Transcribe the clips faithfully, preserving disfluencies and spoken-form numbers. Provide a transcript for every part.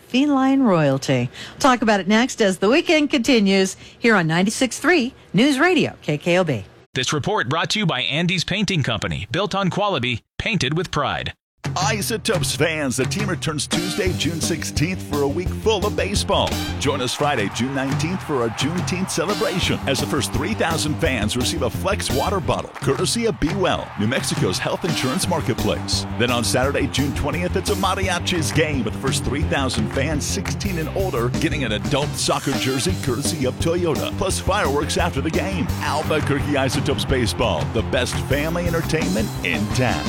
feline royalty. Talk about it next as the weekend continues here on ninety-six point three News Radio, K K O B. This report brought to you by Andy's Painting Company, built on quality, painted with pride. Isotopes fans, the team returns Tuesday, June sixteenth for a week full of baseball. Join us Friday, June nineteenth for our Juneteenth celebration as the first three thousand fans receive a Flex water bottle, courtesy of Be Well, New Mexico's health insurance marketplace. Then on Saturday, June twentieth, it's a Mariachis game with the first three thousand fans sixteen and older getting an adult soccer jersey, courtesy of Toyota, plus fireworks after the game. Albuquerque Isotopes Baseball, the best family entertainment in town.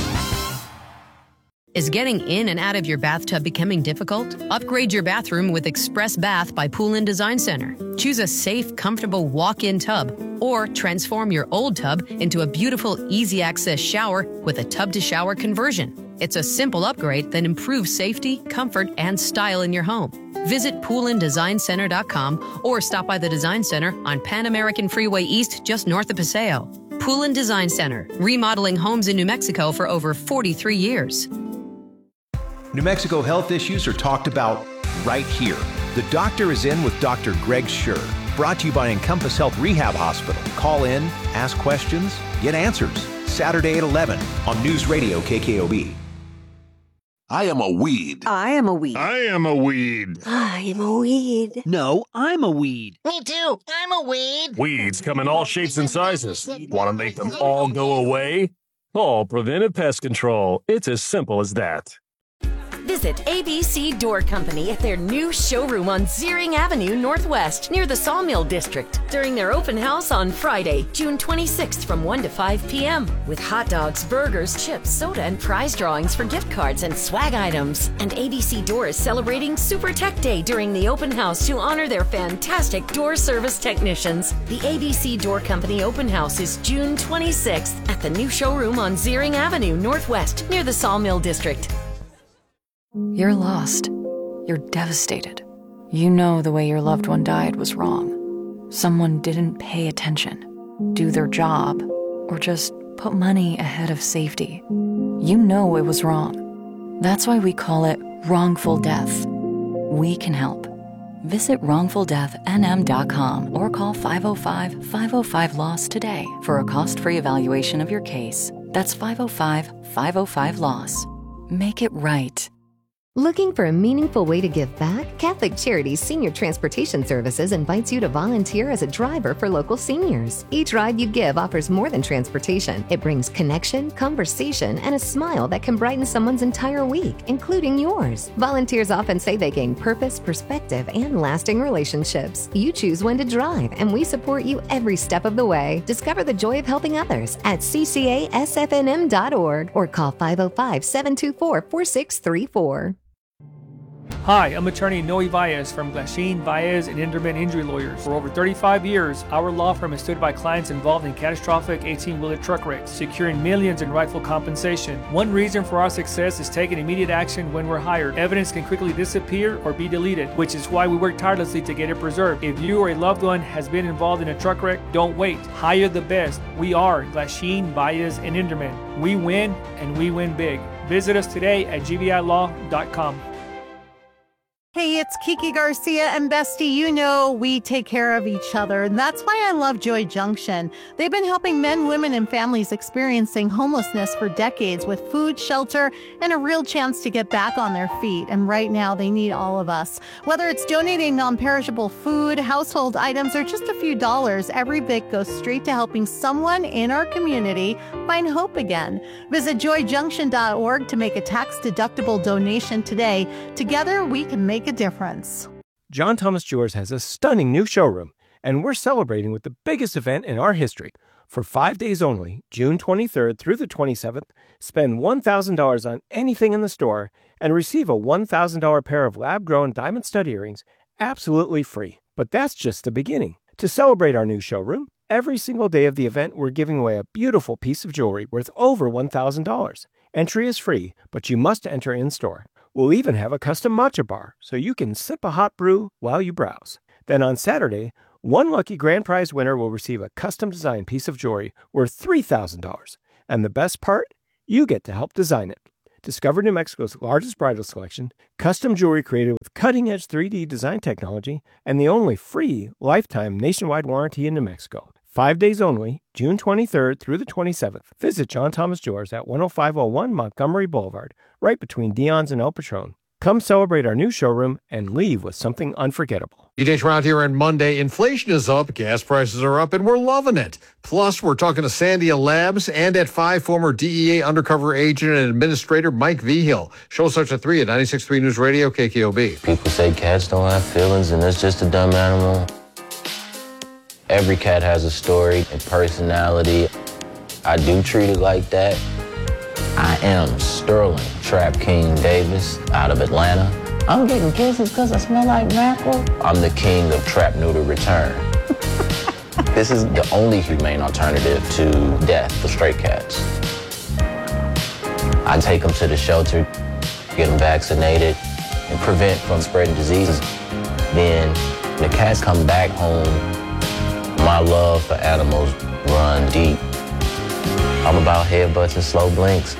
Is getting in and out of your bathtub becoming difficult? Upgrade your bathroom with Express Bath by Pool and Design Center. Choose a safe, comfortable walk-in tub, or transform your old tub into a beautiful, easy-access shower with a tub-to-shower conversion. It's a simple upgrade that improves safety, comfort, and style in your home. Visit pool and design center dot com or stop by the Design Center on Pan American Freeway East, just north of Paseo. Pool and Design Center, remodeling homes in New Mexico for over forty-three years. New Mexico health issues are talked about right here. The Doctor is In with Doctor Greg Schur. Brought to you by Encompass Health Rehab Hospital. Call in, ask questions, get answers. Saturday at eleven on News Radio K K O B. I am a weed. I am a weed. I am a weed. I am a weed. No, I'm a weed. Me too. I'm a weed. Weeds come in all shapes and sizes. Want to make them all go away? Call Preventive Pest Control. It's as simple as that. Visit A B C Door Company at their new showroom on Ziering Avenue Northwest near the Sawmill District during their open house on Friday, June twenty-sixth from one to five p.m. with hot dogs, burgers, chips, soda, and prize drawings for gift cards and swag items. And A B C Door is celebrating Super Tech Day during the open house to honor their fantastic door service technicians. The A B C Door Company open house is June twenty-sixth at the new showroom on Ziering Avenue Northwest near the Sawmill District. You're lost. You're devastated. You know the way your loved one died was wrong. Someone didn't pay attention, do their job, or just put money ahead of safety. You know it was wrong. That's why we call it wrongful death. We can help. Visit wrongful death N M dot com or call five oh five, five oh five, LOSS today for a cost-free evaluation of your case. That's five oh five, five oh five, LOSS. Make it right. Looking for a meaningful way to give back? Catholic Charities Senior Transportation Services invites you to volunteer as a driver for local seniors. Each ride you give offers more than transportation. It brings connection, conversation, and a smile that can brighten someone's entire week, including yours. Volunteers often say they gain purpose, perspective, and lasting relationships. You choose when to drive, and we support you every step of the way. Discover the joy of helping others at c c a s f n m dot org or call five oh five, seven two four, four six three four. Hi, I'm attorney Noe Valles from Glasheen, Valles, and Inderman Injury Lawyers. For over thirty-five years, our law firm has stood by clients involved in catastrophic eighteen-wheeler truck wrecks, securing millions in rightful compensation. One reason for our success is taking immediate action when we're hired. Evidence can quickly disappear or be deleted, which is why we work tirelessly to get it preserved. If you or a loved one has been involved in a truck wreck, don't wait. Hire the best. We are Glasheen, Valles, and Inderman. We win, and we win big. Visit us today at g v i law dot com. Hey, it's Kiki Garcia, and Bestie, you know we take care of each other, and that's why I love Joy Junction. They've been helping men, women, and families experiencing homelessness for decades with food, shelter, and a real chance to get back on their feet, and right now they need all of us. Whether it's donating non-perishable food, household items, or just a few dollars, every bit goes straight to helping someone in our community find hope again. Visit joy junction dot org to make a tax-deductible donation today. Together, we can make a difference. John Thomas Jewelers has a stunning new showroom, and we're celebrating with the biggest event in our history. For five days only, June twenty-third through the twenty-seventh, spend one thousand dollars on anything in the store and receive a one thousand dollars pair of lab-grown diamond stud earrings absolutely free. But that's just the beginning. To celebrate our new showroom, every single day of the event, we're giving away a beautiful piece of jewelry worth over one thousand dollars. Entry is free, but you must enter in-store. We'll even have a custom matcha bar, so you can sip a hot brew while you browse. Then on Saturday, one lucky grand prize winner will receive a custom-designed piece of jewelry worth three thousand dollars. And the best part? You get to help design it. Discover New Mexico's largest bridal selection, custom jewelry created with cutting-edge three D design technology, and the only free lifetime nationwide warranty in New Mexico. Five days only, June twenty-third through the twenty-seventh. Visit John Thomas Jewelers at one oh five oh one Montgomery Boulevard, right between Dion's and El Patron. Come celebrate our new showroom and leave with something unforgettable. D J Trout here on Monday. Inflation is up, gas prices are up, and we're loving it. Plus, we're talking to Sandia Labs and at five, former D E A undercover agent and administrator Mike Vigil. Show such a three at ninety-six point three News Radio, K K O B. People say cats don't have feelings and it's just a dumb animal. Every cat has a story and personality. I do treat it like that. I am Sterling Trap King Davis out of Atlanta. I'm getting kisses because I smell like mackerel. I'm the king of trap neuter return. This is the only humane alternative to death for stray cats. I take them to the shelter, get them vaccinated, and prevent from spreading diseases. Then the cats come back home. My love for animals run deep. I'm about headbutts and slow blinks.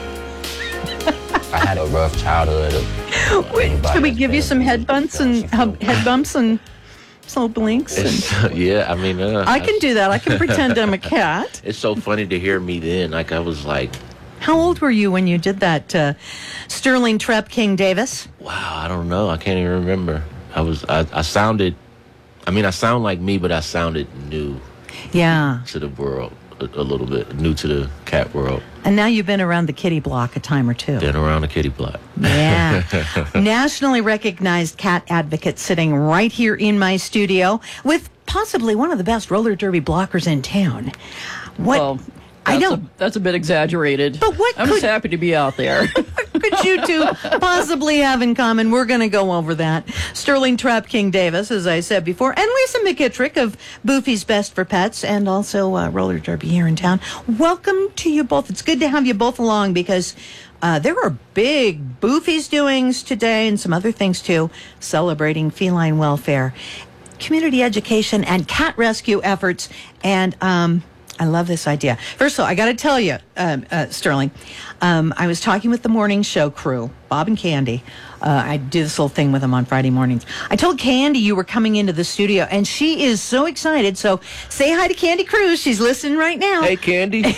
I had a rough childhood. Of, Wait, should we give you some head bumps and uh, head bumps and slow blinks? And... yeah, I mean, uh, I can do that. I can pretend I'm a cat. It's so funny to hear me then. Like I was like, how old were you when you did that, uh, Sterling Trap King Davis? Wow, I don't know. I can't even remember. I was, I, I sounded. I mean, I sound like me, but I sounded new. Yeah. To the world. A little bit new to the cat world. And now you've been around the kitty block a time or two. Been around the kitty block. Yeah. Nationally recognized cat advocate sitting right here in my studio with possibly one of the best roller derby blockers in town. What? Well, I know. A, that's a bit exaggerated. But what I'm could, just happy to be out there. could you two possibly have in common? We're going to go over that. Sterling Trap King Davis, as I said before, and Lisa McKittrick of Boofy's Best for Pets and also uh, roller derby here in town. Welcome to you both. It's good to have you both along because uh, there are big Boofy's doings today and some other things too, celebrating feline welfare, community education, and cat rescue efforts. And um I love this idea. First of all, I got to tell you, um, uh, Sterling, um, I was talking with the morning show crew, Bob and Candy. Uh, I do this little thing with them on Friday mornings. I told Candy you were coming into the studio, and she is so excited. So say hi to Candy Cruz. She's listening right now. Hey, Candy.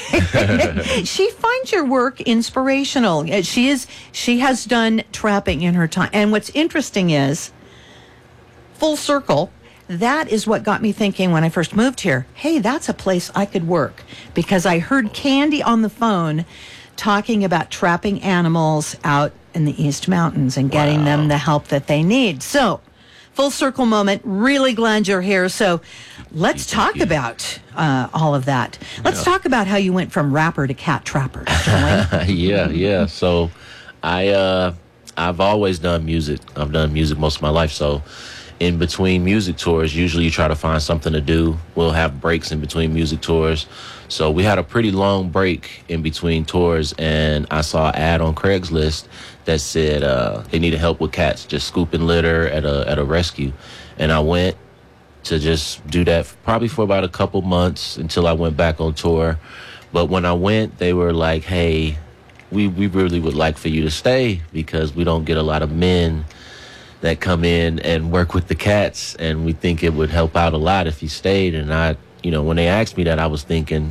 She finds your work inspirational. She is. She has done trapping in her time. And what's interesting is, full circle, that is what got me thinking when I first moved here, hey, that's a place I could work. Because I heard Candy on the phone talking about trapping animals out in the East Mountains and getting wow. them the help that they need. So, full circle moment. Really glad you're here. So, let's talk about uh, all of that. Let's yeah. talk about how you went from rapper to cat trapper. yeah, yeah. So, I, uh, I've always done music. I've done music most of my life. So, in between music tours, usually you try to find something to do. We'll have breaks in between music tours. So we had a pretty long break in between tours, and I saw an ad on Craigslist that said uh, they needed help with cats, just scooping litter at a at a rescue. And I went to just do that probably for about a couple months until I went back on tour. But when I went, they were like, hey, we, we really would like for you to stay because we don't get a lot of men that come in and work with the cats, and we think it would help out a lot if you stayed. And I, you know, when they asked me that, I was thinking,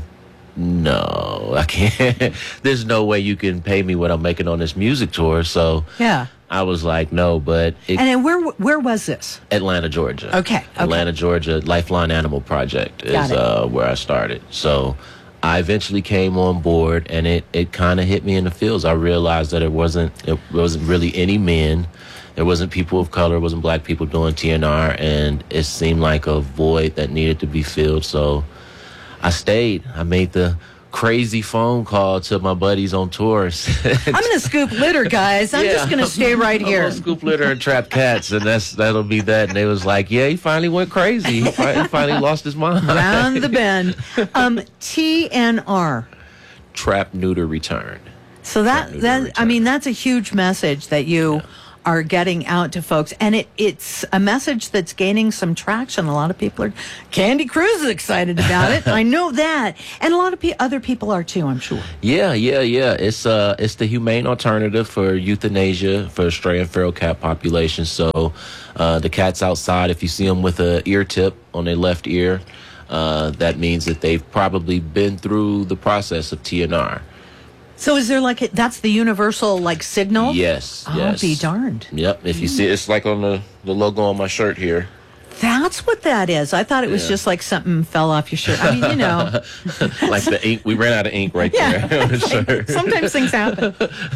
no, I can't. There's no way you can pay me what I'm making on this music tour. So yeah, I was like, no, but it, and then where where was this? Atlanta, Georgia. Okay, okay. Atlanta, Georgia. Lifeline Animal Project is uh, where I started. So I eventually came on board, and it it kind of hit me in the feels. I realized that it wasn't it wasn't really any men. There wasn't people of color, wasn't black people doing T N R, and it seemed like a void that needed to be filled. So I stayed. I made the crazy phone call to my buddies on tours. I'm going to scoop litter, guys. I'm yeah, just going to stay right I'm here. I'm going to scoop litter and trap cats, and that's that'll be that. And they was like, yeah, he finally went crazy. He finally, finally lost his mind. Round the bend. Um, T N R. Trap, neuter, return. So that, that I mean, that's a huge message that you... Yeah. are getting out to folks, and it, it's a message that's gaining some traction. A lot of people are. Candy Cruz is excited about it. I know that, and a lot of pe- other people are too. I'm sure. Yeah, yeah, yeah. It's uh, it's the humane alternative for euthanasia for stray and feral cat populations. So, uh, the cats outside, if you see them with a ear tip on their left ear, uh, that means that they've probably been through the process of T N R. So is there like a, that's the universal like signal? Yes. I'll yes. be darned. Yep. If you see, it's like on the the logo on my shirt here. That's what that is. I thought it was Yeah. just like something fell off your shirt. I mean, you know. Like the ink, we ran out of ink right Yeah. there on the shirt. Sometimes things happen.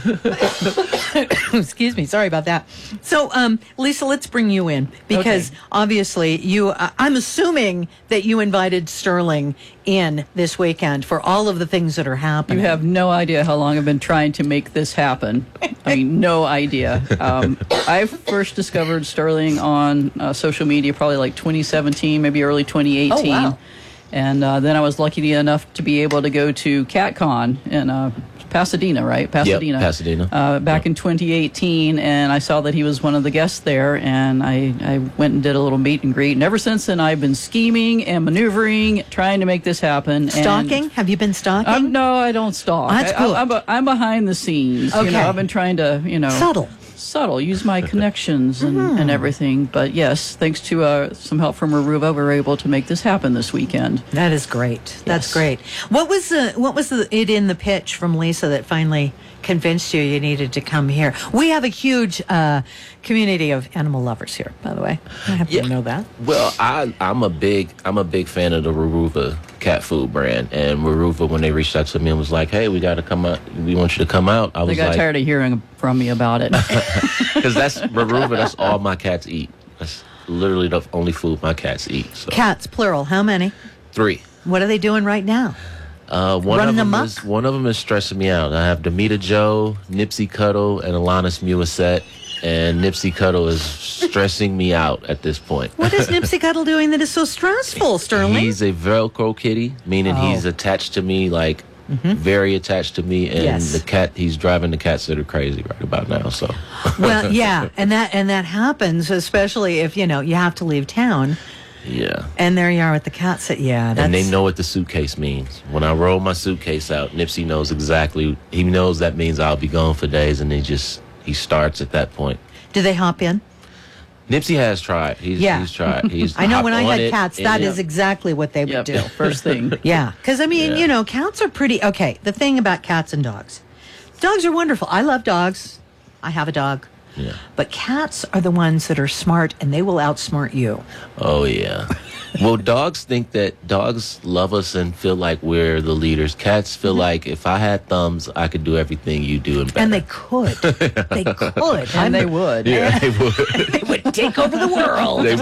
Excuse me. Sorry about that. So, um, Lisa, let's bring you in because Okay. obviously you, uh, I'm assuming that you invited Sterling in this weekend for all of the things that are happening. You have no idea how long I've been trying to make this happen. I mean, no idea. Um, I first discovered Sterling on uh, social media probably like twenty seventeen, maybe early twenty eighteen. Oh, wow. And uh, then I was lucky enough to be able to go to CatCon in uh, Pasadena, right? Pasadena. Yep, Pasadena. Uh, back in twenty eighteen, and I saw that he was one of the guests there, and I, I went and did a little meet and greet. And ever since then, I've been scheming and maneuvering, trying to make this happen. Stalking? And Have you been stalking? I'm, no, I don't stalk. That's I, good. I, I'm, a, I'm behind the scenes. You Okay. know, I've been trying to, you know, Subtle. subtle, use my connections and, Mhm. and everything. But yes, thanks to uh, some help from Aruba, we were able to make this happen this weekend. That is great. That's great. What was the what was the, it in the pitch from Lisa that finally convinced you you needed to come here? We have a huge uh, community of animal lovers here, by the way. I have Yeah. to know that. Well, I, I'm a big I'm a big fan of the Weruva cat food brand, and Weruva, when they reached out to me and was like, "Hey, we got to come out. We want you to come out." I They was got like, tired of hearing from me about it. because that's Weruva. That's all my cats eat. That's literally the only food my cats eat. So Cats, plural. How many? three. What are they doing right now? Uh, one Running of them amok? is one of them is stressing me out. I have Demita Joe, Nipsey Cuddle, and Alanis Musette, and Nipsey Cuddle is stressing me out at this point. What is Nipsey Cuddle doing that is so stressful, Sterling? He's a Velcro kitty, meaning Oh. he's attached to me, like very attached to me, and Yes. the cat. He's driving the cats that are crazy right about now. So, Well, yeah, and that and that happens, especially if you know you have to leave town, yeah. and there you are with the cats. That yeah, that's And they know what the suitcase means. When I roll my suitcase out, Nipsey knows exactly. He knows that means I'll be gone for days, and he just he starts at that point. Do they hop in? Nipsey has tried. He's, Yeah. he's tried. He's I know hopped when I on had it, cats, and that yeah. is exactly what they would Yep, do. first thing. Yeah, because I mean, Yeah. you know, cats are pretty okay. The thing about cats and dogs, dogs are wonderful. I love dogs. I have a dog. Yeah. But cats are the ones that are smart, and they will outsmart you. Oh yeah. Well, dogs think that dogs love us and feel like we're the leaders. Cats feel like if I had thumbs, I could do everything you do and better. And they could. They could. And they would. Yeah, they would. They would take over the world. They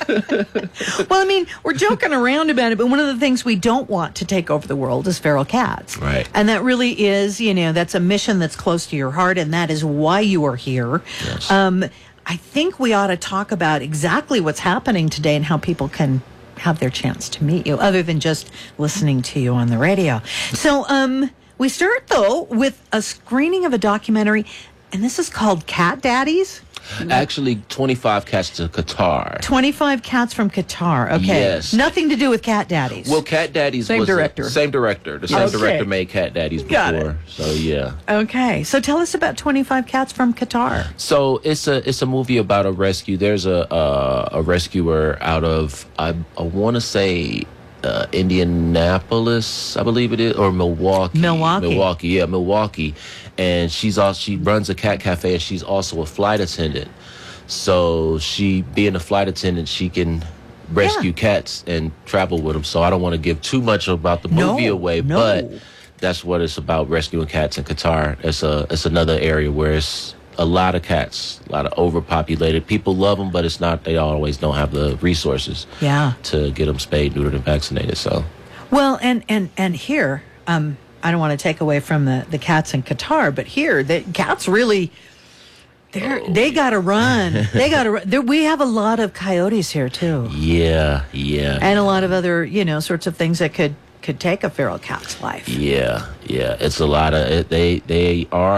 would. Well, I mean, we're joking around about it, but one of the things we don't want to take over the world is feral cats. Right. And that really is, you know, that's a mission that's close to your heart, and that is why you are here. Yes. Um, I think we ought to talk about exactly what's happening today and how people can have their chance to meet you, other than just listening to you on the radio. So um, we start, though, with a screening of a documentary, and this is called Cat Daddies. Actually, twenty-five cats to Qatar. twenty-five cats from Qatar. Okay. Yes. Nothing to do with Cat Daddies. Well, Cat Daddies Same was director. The same director. The same Okay. director made Cat Daddies Got before. So yeah. Okay, so tell us about twenty-five cats from Qatar. So it's a it's a movie about a rescue. There's a uh, a rescuer out of I I want to say uh, Indianapolis, I believe it is, or Milwaukee. Milwaukee. Milwaukee, yeah, Milwaukee. And she's also she runs a cat cafe, and she's also a flight attendant. So she, being a flight attendant, she can rescue cats and travel with them. So I don't want to give too much about the movie No, away, no. but that's what it's about, rescuing cats in Qatar. It's a it's another area where it's a lot of cats, a lot of overpopulated. People love them, but it's not. They always don't have the resources Yeah. to get them spayed, neutered, and vaccinated. So Well, and and and here, um, I don't want to take away from the the cats in Qatar, but here, the cats really. They're, Oh. they got to run. They got to run. There, we have a lot of coyotes here, too. yeah, yeah, And a lot of other, you know, sorts of things that could, could take a feral cat's life. yeah, yeah. It's a lot of it, they they are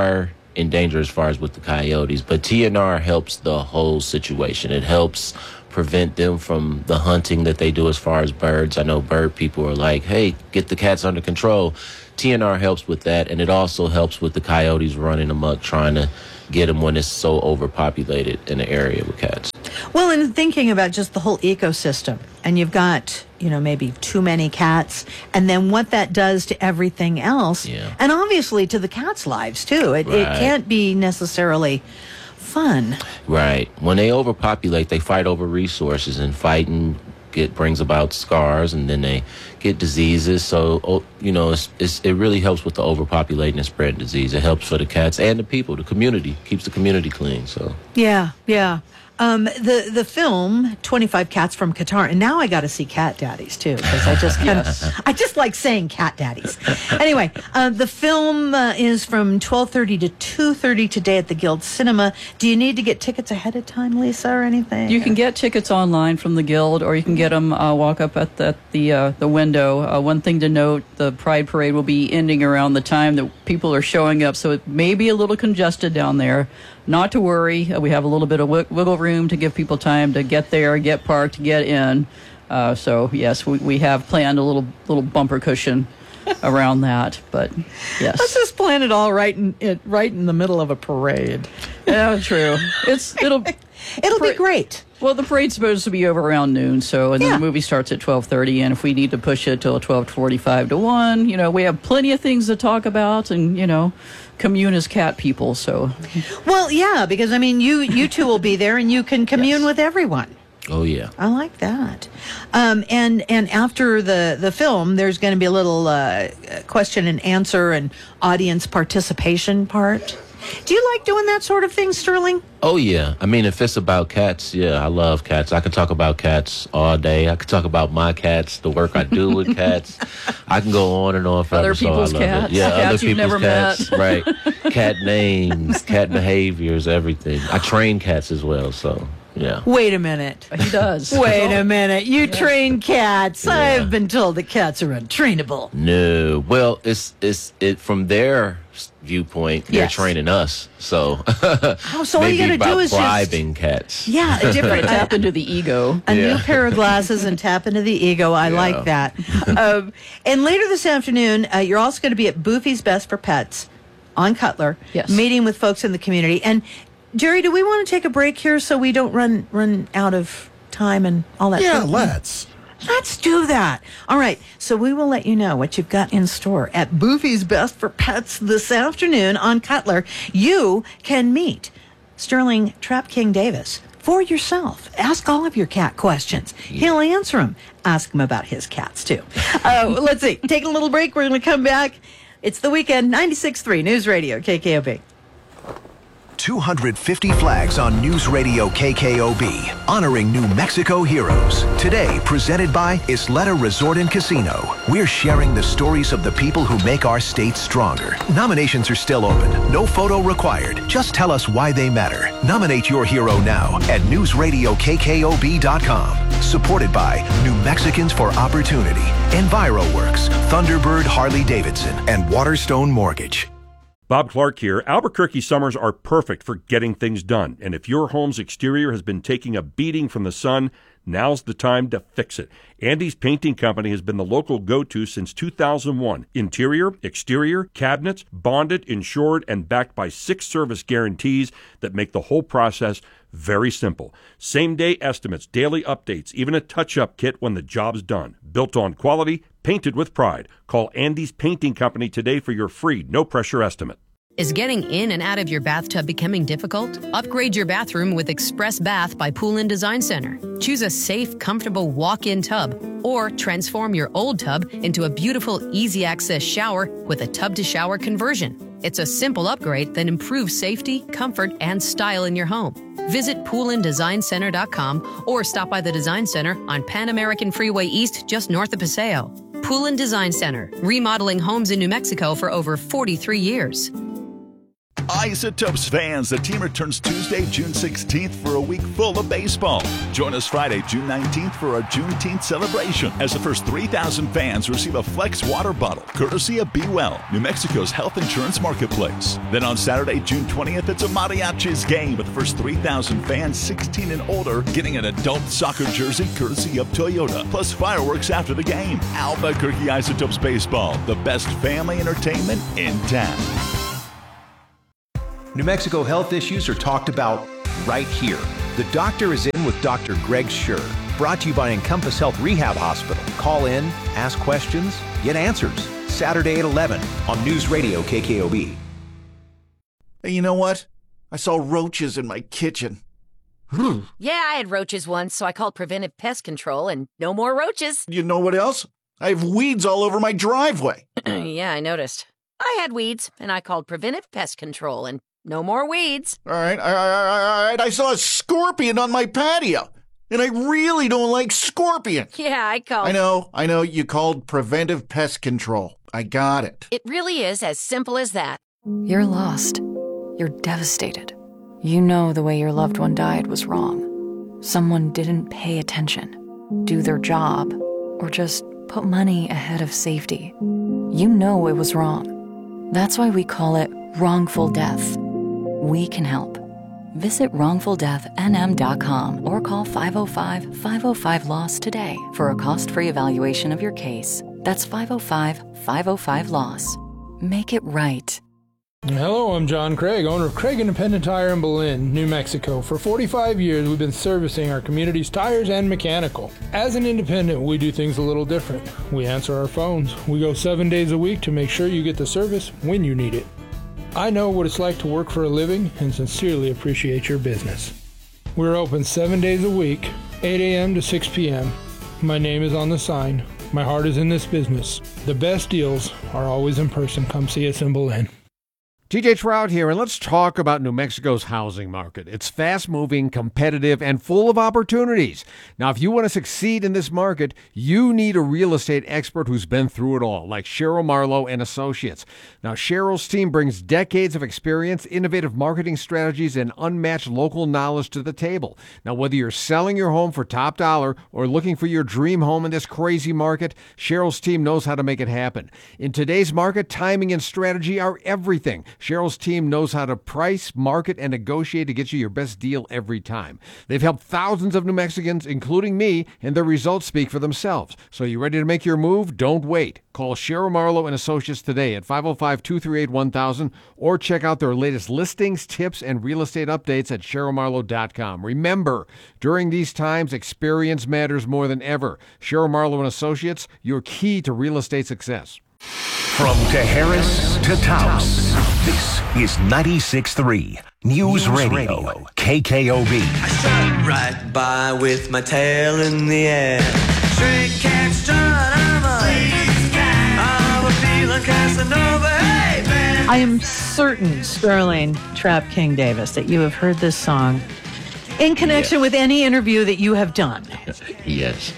in danger as far as with the coyotes. But T N R helps the whole situation. It helps prevent them from the hunting that they do as far as birds. I know bird people are like, hey, get the cats under control. T N R helps with that, and it also helps with the coyotes running amok, trying to get them when it's so overpopulated in the area with cats. Well, and thinking about just the whole ecosystem, and you've got, you know, maybe too many cats, and then what that does to everything else, yeah. and obviously to the cats' lives, too. It, Right. it can't be necessarily fun. Right. When they overpopulate, they fight over resources, and fighting get brings about scars, and then they get diseases. So, oh, you know, it's, it's, it really helps with the overpopulating and spreading disease. It helps for the cats and the people, the community, keeps the community clean. So, Yeah, yeah. Um, the the film twenty-five Cats from Qatar, and now I got to see Cat Daddies too, because I just kind of Yes. I just like saying Cat Daddies. Anyway, uh, the film uh, is from twelve thirty to two thirty today at the Guild Cinema. Do you need to get tickets ahead of time, Lisa, or anything? You can get tickets online from the Guild, or you can get them uh, walk up at the at the, uh, the window. Uh, one thing to note: the Pride Parade will be ending around the time that people are showing up, so it may be a little congested down there. Not to worry, uh, we have a little bit of wi- wiggle room to give people time to get there, get parked, get in. Uh, so yes, we, we have planned a little little bumper cushion around that. But yes, Let's just plan it all right in it right in the middle of a parade. yeah, true. It's it'll it'll be great. Well, the parade's supposed to be over around noon, so and then Yeah. the movie starts at twelve thirty. And if we need to push it till twelve forty-five to one, you know, we have plenty of things to talk about, and you know, commune as cat people. So, Well, yeah, because I mean, you you two will be there, and you can commune with everyone. oh, yeah. I like that. Um, and and after the, the film, there's going to be a little uh, question and answer and audience participation part. Do you like doing that sort of thing, Sterling? Oh, yeah. I mean, if it's about cats, yeah, I love cats. I can talk about cats all day. I can talk about my cats, the work I do with cats. I can go on and on forever. Other so I people's love it. cats. Yeah, Cats other you've people's never cats. met. Right. Cat names, cat behaviors, everything. I train cats as well, so yeah. Wait a minute. He does. Wait a minute. You train cats. Yeah. I've been told that cats are untrainable. No. Well, it's it's it from their viewpoint. They're Yes. training us. So, Oh, so all you maybe gotta do about is just- bribing cats. Yeah, a different tap into the ego. A Yeah. new pair of glasses and tap into the ego. I Yeah. like that. um, and later this afternoon, uh, you're also going to be at Boofy's Best for Pets on Cutler, Yes. meeting with folks in the community. And Jerry, do we want to take a break here so we don't run run out of time and all that? Yeah, stuff? let's. Let's do that. All right. So we will let you know what you've got in store at Boofy's Best for Pets this afternoon on Cutler. You can meet Sterling Trap King Davis for yourself. Ask all of your cat questions. He'll answer them. Ask him about his cats, too. Uh, let's see. Take a little break. We're going to come back. It's the weekend, ninety-six point three News Radio, K K O B. two hundred fifty flags on News Radio K K O B, honoring New Mexico heroes. Today, presented by Isleta Resort and Casino. We're sharing the stories of the people who make our state stronger. Nominations are still open. No photo required. Just tell us why they matter. Nominate your hero now at news radio k k o b dot com. Supported by New Mexicans for Opportunity, EnviroWorks, Thunderbird Harley Davidson, and Waterstone Mortgage. Bob Clark here. Albuquerque summers are perfect for getting things done. And if your home's exterior has been taking a beating from the sun, now's the time to fix it. Andy's Painting Company has been the local go-to since two thousand one. Interior, exterior, cabinets, bonded, insured, and backed by six service guarantees that make the whole process very simple. Same-day estimates, daily updates, even a touch-up kit when the job's done. Built on quality, painted with pride. Call Andy's Painting Company today for your free, no-pressure estimate. Is getting in and out of your bathtub becoming difficult? Upgrade your bathroom with Express Bath by Pool and Design Center. Choose a safe, comfortable walk-in tub, or transform your old tub into a beautiful, easy-access shower with a tub-to-shower conversion. It's a simple upgrade that improves safety, comfort, and style in your home. Visit pool and design center dot com or stop by the Design Center on Pan American Freeway East just north of Paseo. Pool and Design Center, remodeling homes in New Mexico for over forty-three years. Isotopes fans, the team returns Tuesday, June sixteenth for a week full of baseball. Join us Friday, June nineteenth for our Juneteenth celebration as the first three thousand fans receive a Flex water bottle, courtesy of Be Well, New Mexico's health insurance marketplace. Then on Saturday, June twentieth, it's a Mariachis game with the first three thousand fans sixteen and older getting an adult soccer jersey courtesy of Toyota, plus fireworks after the game. Albuquerque Isotopes Baseball, the best family entertainment in town. New Mexico health issues are talked about right here. The Doctor is in with Doctor Greg Schur. Brought to you by Encompass Health Rehab Hospital. Call in, ask questions, get answers. Saturday at eleven on News Radio K K O B. Hey, you know what? I saw roaches in my kitchen. Yeah, I had roaches once, so I called Preventive Pest Control, and no more roaches. You know what else? I have weeds all over my driveway. Yeah, I noticed. I had weeds, and I called Preventive Pest Control, and no more weeds. All right, all right, all right. I saw a scorpion on my patio, and I really don't like scorpions. Yeah, I called... I know, I know you called Preventive Pest Control. I got it. It really is as simple as that. You're lost. You're devastated. You know the way your loved one died was wrong. Someone didn't pay attention, do their job, or just put money ahead of safety. You know it was wrong. That's why we call it wrongful death. We can help. Visit wrongful death N M dot com or call five oh five, five oh five, LOSS today for a cost-free evaluation of your case. That's five oh five, five oh five, LOSS. Make it right. Hello, I'm John Craig, owner of Craig Independent Tire in Belen, New Mexico. For forty-five years, we've been servicing our community's tires and mechanical. As an independent, we do things a little different. We answer our phones. We go seven days a week to make sure you get the service when you need it. I know what it's like to work for a living and sincerely appreciate your business. We're open seven days a week, eight a.m. to six p.m. My name is on the sign. My heart is in this business. The best deals are always in person. Come see us in Belen. T J Trout here, and let's talk about New Mexico's housing market. It's fast-moving, competitive, and full of opportunities. Now, if you want to succeed in this market, you need a real estate expert who's been through it all, like Cheryl Marlowe and Associates. Now, Cheryl's team brings decades of experience, innovative marketing strategies, and unmatched local knowledge to the table. Now, whether you're selling your home for top dollar or looking for your dream home in this crazy market, Cheryl's team knows how to make it happen. In today's market, timing and strategy are everything. Cheryl's team knows how to price, market, and negotiate to get you your best deal every time. They've helped thousands of New Mexicans, including me, and their results speak for themselves. So you ready to make your move? Don't wait. Call Cheryl Marlowe and Associates today at five oh five, two three eight, one thousand or check out their latest listings, tips, and real estate updates at cheryl marlowe dot com. Remember, during these times, experience matters more than ever. Cheryl Marlowe and Associates, your key to real estate success. From Tejeris to Taos, this is ninety-six point three News, News Radio, Radio, K K O B. I shot right by with my tail in the air. Stray cat strut, I'm a lazy cat. I'm a feeling Casanova, hey man. I am certain, Sterling Trap King Davis, that you have heard this song in connection yes. with any interview that you have done. Yes.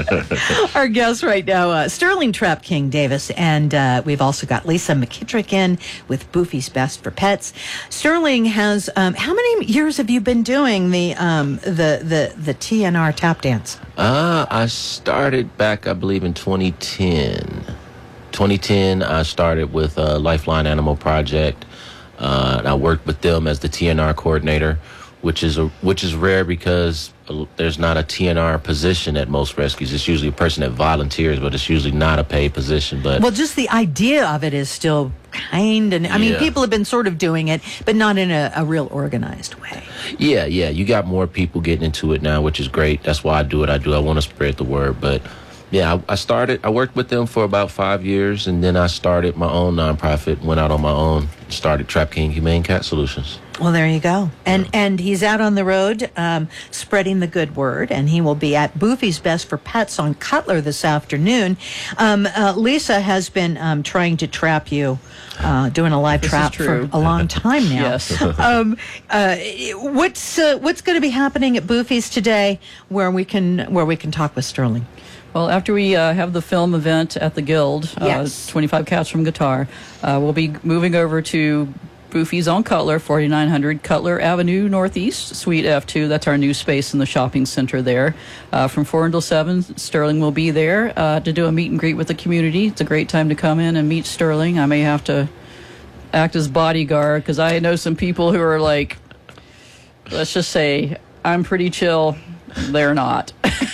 Our guest right now, uh, Sterling Trap King Davis, and uh, we've also got Lisa McKittrick in with Boofy's Best for Pets. Sterling has, um, how many years have you been doing the um, the, the, the T N R tap dance? Uh, I started back, I believe, in twenty ten. twenty ten, I started with a Lifeline Animal Project. Uh, and I worked with them as the T N R coordinator, which is a, which is rare because there's not a T N R position at most rescues. It's usually a person that volunteers, but it's usually not a paid position. But well, just the idea of it is still kind of, I mean, yeah. people have been sort of doing it, but not in a, a real organized way. Yeah, yeah. You got more people getting into it now, which is great. That's why I do what I do. I want to spread the word. But yeah, I, I started, I worked with them for about five years, and then I started my own nonprofit, went out on my own, started Trap King Humane Cat Solutions. Well, there you go. And yeah. and he's out on the road um, spreading the good word, and he will be at Boofy's Best for Pets on Cutler this afternoon. Um, uh, Lisa has been um, trying to trap you, uh, doing a live this trap for a long time now. Yes. um, uh, what's uh, what's going to be happening at Boofy's today, where we can where we can talk with Sterling? Well, after we uh, have the film event at the Guild, yes. uh, twenty-five Cats from Guitar, uh, we'll be moving over to Boofy's on Cutler, forty-nine hundred Cutler Avenue Northeast, Suite F two. That's our new space in the shopping center there. Uh, from four until seven, Sterling will be there uh, to do a meet and greet with the community. It's a great time to come in and meet Sterling. I may have to act as bodyguard because I know some people who are like, let's just say, I'm pretty chill. They're not.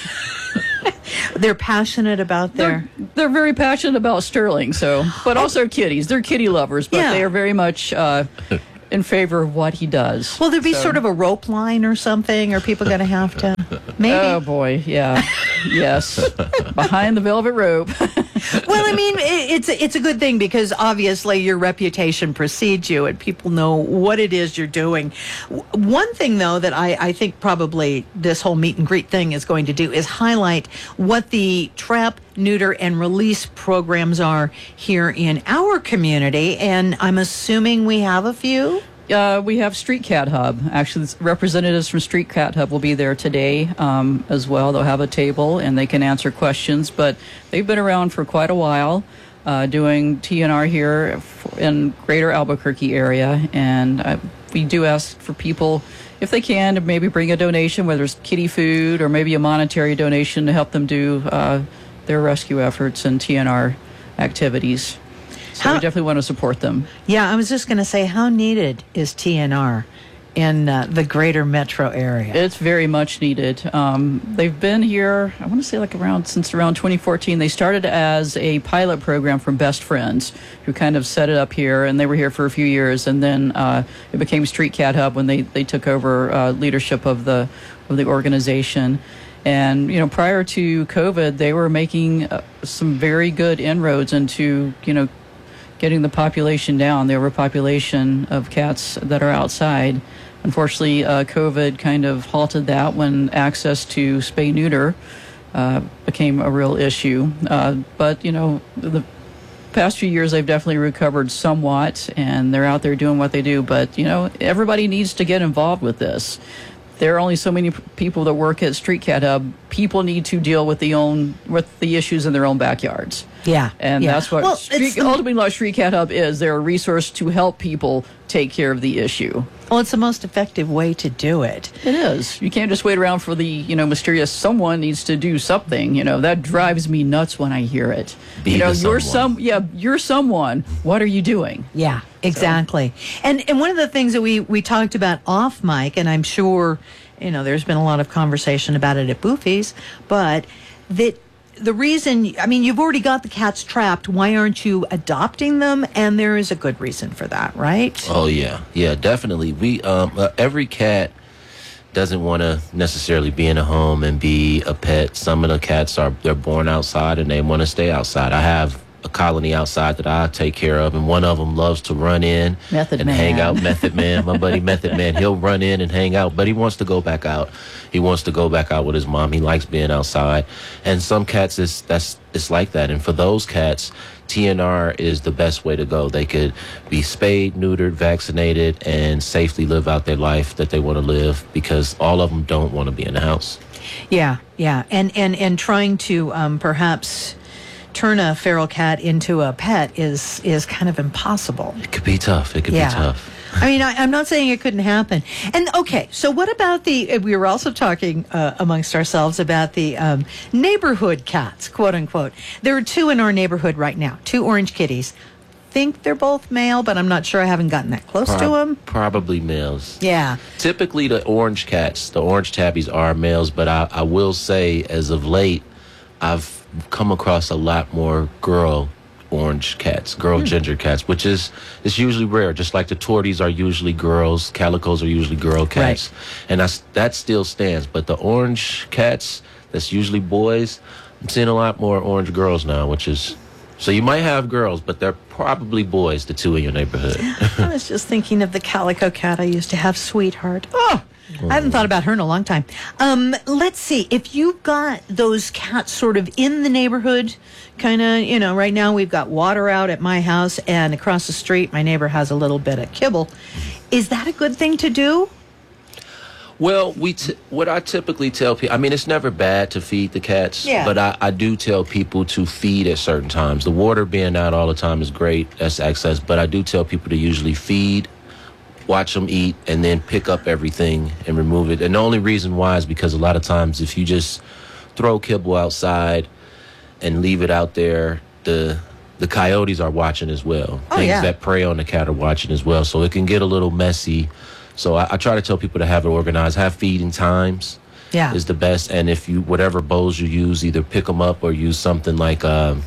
They're passionate about their... They're, they're very passionate about Sterling, so, but also kitties. They're kitty lovers, but Yeah. they are very much uh, in favor of what he does. Will there be So- sort of a rope line or something? Are people going to have to... Maybe. Oh, boy, yeah. Yes. Behind the velvet rope. Well, I mean, it, it's a, it's a good thing because obviously your reputation precedes you and people know what it is you're doing. W- One thing, though, that I, I think probably this whole meet and greet thing is going to do is highlight what the trap, neuter, and release programs are here in our community. And I'm assuming we have a few? Uh, we have Street Cat Hub. Actually, representatives from Street Cat Hub will be there today um, as well. They'll have a table and they can answer questions. But they've been around for quite a while uh, doing T N R here in greater Albuquerque area. And uh, we do ask for people, if they can, to maybe bring a donation, whether it's kitty food or maybe a monetary donation to help them do uh, their rescue efforts and T N R activities. So How- we definitely want to support them. Yeah, I was just going to say, how needed is T N R in uh, the greater metro area? It's very much needed. Um, they've been here, I want to say like around, since around twenty fourteen. They started as a pilot program from Best Friends, who kind of set it up here, and they were here for a few years, and then uh, it became Street Cat Hub when they, they took over uh, leadership of the of the organization. And, you know, prior to COVID, they were making uh, some very good inroads into, you know, getting the population down, the overpopulation of cats that are outside. Unfortunately, uh, COVID kind of halted that when access to spay-neuter uh, became a real issue. Uh, but, you know, the past few years they've definitely recovered somewhat, and they're out there doing what they do. But, you know, everybody needs to get involved with this. There are only so many p- people that work at Street Cat Hub. People need to deal with the own with the issues in their own backyards. Yeah, And yeah. that's what Well, Street, it's the- ultimately what Street Cat Hub is. They're a resource to help people take care of the issue. Well, it's the most effective way to do it. It is. You can't just wait around for the, you know, mysterious someone needs to do something. You know, that drives me nuts when I hear it. Be you know, the you're someone. some yeah, you're someone. What are you doing? Yeah, exactly. And and one of the things that we, we talked about off mic, and I'm sure, you know, there's been a lot of conversation about it at Boofy's, but that the reason, I mean, you've already got the cats trapped. Why aren't you adopting them? And there is a good reason for that, right? Oh yeah, yeah, definitely. We um uh, every cat doesn't want to necessarily be in a home and be a pet. Some of the cats are they're born outside and they want to stay outside. I have a colony outside that I take care of, and one of them loves to run in Method and Man. hang out. Method Man, my buddy Method Man, he'll run in and hang out, but he wants to go back out. He wants to go back out with his mom. He likes being outside, and some cats is that's it's like that. And for those cats, T N R is the best way to go. They could be spayed, neutered, vaccinated, and safely live out their life that they want to live, because all of them don't want to be in the house. Yeah, yeah. And, and, and trying to um, perhaps turn a feral cat into a pet is is kind of impossible. It could be tough. It could Yeah. be tough. I mean, I, I'm not saying it couldn't happen. And okay, so what about the? uh, We were also talking uh, amongst ourselves about the um, neighborhood cats, quote unquote. There are two in our neighborhood right now, two orange kitties. Think they're both male, but I'm not sure. I haven't gotten that close to Prob- them. Probably males. Yeah. Typically, the orange cats, the orange tabbies, are males, but I, I will say, as of late, I've come across a lot more girl orange cats, girl ginger cats, which is is usually rare. Just like the torties are usually girls, calicos are usually girl cats, and that's, that still stands. But the orange cats, that's usually boys. I'm seeing a lot more orange girls now, which is so you might have girls, but they're probably boys. The two in your neighborhood. I was just thinking of the calico cat I used to have, Sweetheart. Oh, I haven't thought about her in a long time. Um, let's see. If you've got those cats sort of in the neighborhood, kind of, you know, right now we've got water out at my house, and across the street, my neighbor has a little bit of kibble. Is that a good thing to do? Well, we t- what I typically tell people, I mean, it's never bad to feed the cats, Yeah. but I, I do tell people to feed at certain times. The water being out all the time is great, that's access, but I do tell people to usually feed watch them eat, and then pick up everything and remove it. And the only reason why is because a lot of times if you just throw kibble outside and leave it out there, the the coyotes are watching as well. Oh, Things yeah. that prey on the cat are watching as well. So it can get a little messy. So I, I try to tell people to have it organized. Have feeding times Yeah. is the best. And if you, whatever bowls you use, either pick them up or use something like uh,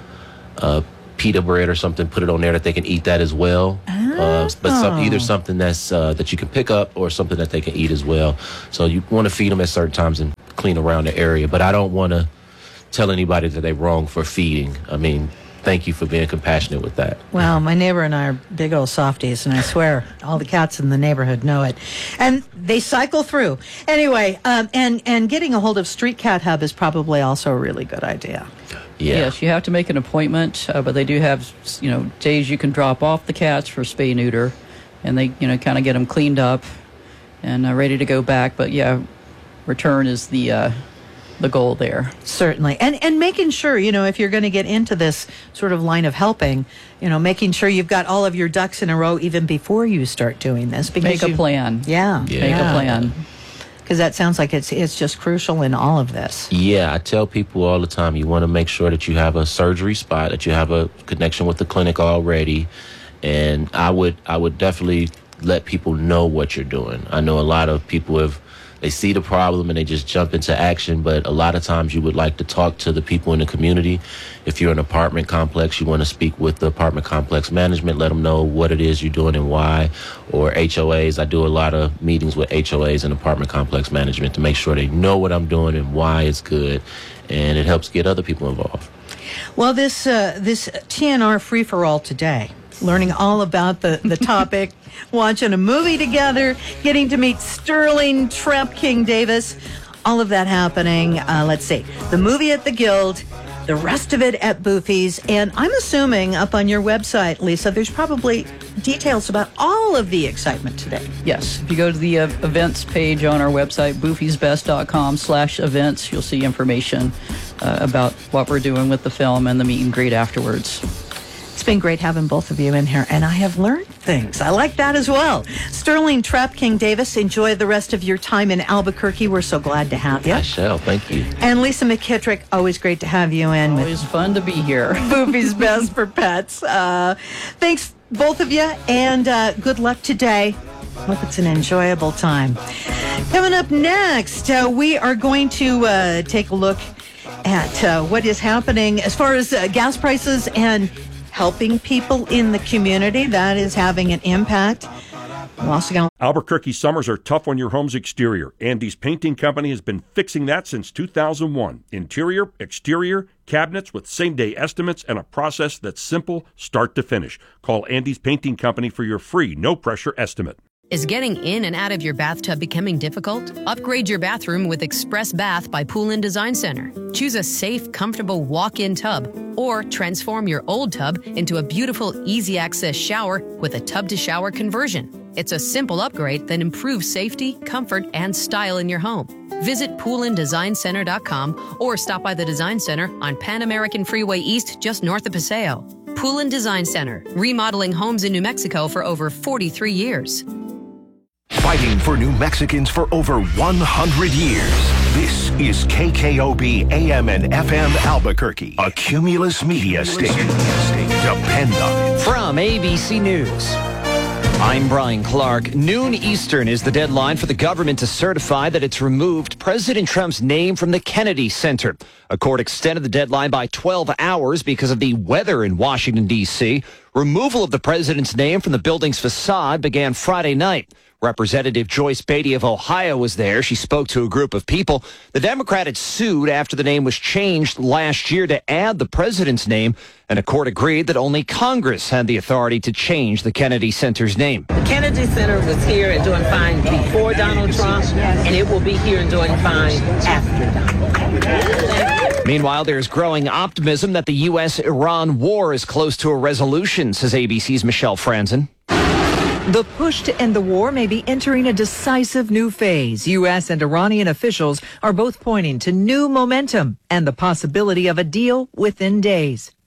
uh, pita bread or something, put it on there that they can eat that as well. Uh, but some, either something that's uh, that you can pick up or something that they can eat as well. So you want to feed them at certain times and clean around the area. But I don't want to tell anybody that they're wrong for feeding. I mean, thank you for being compassionate with that. Well, my neighbor and I are big old softies, and I swear all the cats in the neighborhood know it. And they cycle through. Anyway, um, and, and getting a hold of Street Cat Hub is probably also a really good idea. Yeah. Yes, you have to make an appointment, uh, but they do have, you know, days you can drop off the cats for spay neuter, and they, you know, kind of get them cleaned up and uh, ready to go back. But yeah, return is the uh, the goal there. Certainly. And and making sure, you know, if you're going to get into this sort of line of helping, you know, making sure you've got all of your ducks in a row even before you start doing this. Because Make a you- plan. Yeah. Yeah. Make a plan. Because that sounds like it's it's just crucial in all of this. Yeah, I tell people all the time, you want to make sure that you have a surgery spot, that you have a connection with the clinic already. And I would I would definitely let people know what you're doing. I know a lot of people have, they see the problem and they just jump into action, but a lot of times you would like to talk to the people in the community. If you're an apartment complex, you want to speak with the apartment complex management, let them know what it is you're doing and why. Or H O As, I do a lot of meetings with H O As and apartment complex management to make sure they know what I'm doing and why it's good, and it helps get other people involved. Well, this uh, this T N R free-for-all today, learning all about the, the topic, watching a movie together, getting to meet Sterling Trap King Davis, all of that happening. Uh, let's see, the movie at the Guild, the rest of it at Boofy's, and I'm assuming up on your website, Lisa, there's probably details about all of the excitement today. Yes, if you go to the uh, events page on our website, boofysbest.com slash events, you'll see information uh, about what we're doing with the film and the meet and greet afterwards. It's been great having both of you in here, and I have learned things. I like that as well. Sterling Trap King Davis, enjoy the rest of your time in Albuquerque. We're so glad to have you. I shall. Thank you. And Lisa McKittrick, always great to have you in. Always fun to be here. Boofy's Best for Pets. Uh, thanks, both of you, and uh, good luck today. Hope it's an enjoyable time. Coming up next, uh, we are going to uh, take a look at uh, what is happening as far as uh, gas prices and helping people in the community. That is having an impact. We're also going to Albuquerque summers are tough on your home's exterior. Andy's Painting Company has been fixing that since two thousand one. Interior, exterior, cabinets with same-day estimates and a process that's simple start to finish. Call Andy's Painting Company for your free, no-pressure estimate. Is getting in and out of your bathtub becoming difficult? Upgrade your bathroom with Express Bath by Poolin Design Center. Choose a safe, comfortable walk-in tub, or transform your old tub into a beautiful, easy-access shower with a tub-to-shower conversion. It's a simple upgrade that improves safety, comfort, and style in your home. Visit poolin design center dot com or stop by the Design Center on Pan American Freeway East, just north of Paseo. Poolin Design Center, remodeling homes in New Mexico for over forty-three years. Fighting for New Mexicans for over one hundred years. This is K K O B A M and F M Albuquerque, a Cumulus Media station. Depend on it. From A B C News, I'm Brian Clark. Noon Eastern is the deadline for the government to certify that it's removed President Trump's name from the Kennedy Center. A court extended the deadline by twelve hours because of the weather in Washington, D C. Removal of the president's name from the building's facade began Friday night. Representative Joyce Beatty of Ohio was there. She spoke to a group of people. The Democrat had sued after the name was changed last year to add the president's name, and a court agreed that only Congress had the authority to change the Kennedy Center's name. The Kennedy Center was here and doing fine before Donald Trump, and it will be here and doing fine after Donald Trump. Meanwhile, there's growing optimism that the U S Iran war is close to a resolution, says A B C's Michelle Franzen. The push to end the war may be entering a decisive new phase. U S and Iranian officials are both pointing to new momentum and the possibility of a deal within days.